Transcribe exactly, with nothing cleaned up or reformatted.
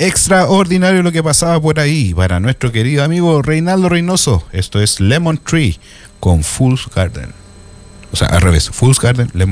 Extraordinario lo que pasaba por ahí para nuestro querido amigo Reinaldo Reynoso. Esto es Lemon Tree con Fool's Garden. O sea, al revés, Fool's Garden, Lemon